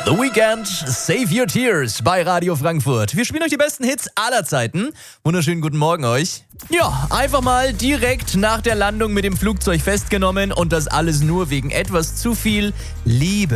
The Weeknd, Save Your Tears bei Radio Frankfurt. Wir spielen euch die besten Hits aller Zeiten. Wunderschönen guten Morgen euch. Ja, einfach mal direkt nach der Landung mit dem Flugzeug festgenommen und das alles nur wegen etwas zu viel Liebe.